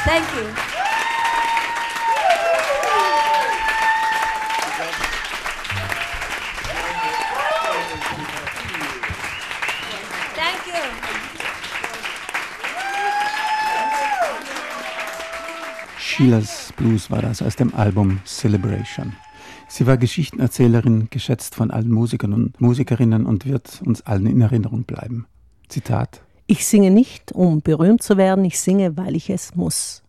Thank you. Thank you. Sheila's Blues war das aus dem Album Celebration. Sie war Geschichtenerzählerin, geschätzt von allen Musikern und Musikerinnen und wird uns allen in Erinnerung bleiben. Zitat: Ich singe nicht, um berühmt zu werden, ich singe, weil ich es muss.